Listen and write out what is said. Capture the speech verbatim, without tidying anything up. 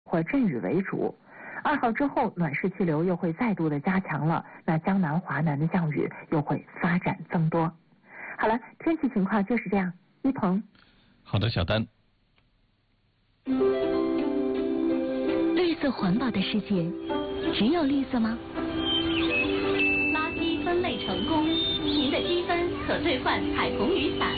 或阵雨为主。二号之后，暖湿气流又会再度的加强了，那江南、华南的降雨又会发展增多。好了，天气情况就是这样。一鹏， 好的，小丹。 绿色环保的世界，只有绿色吗？ 垃圾分类成功，您的积分可兑换彩虹雨伞。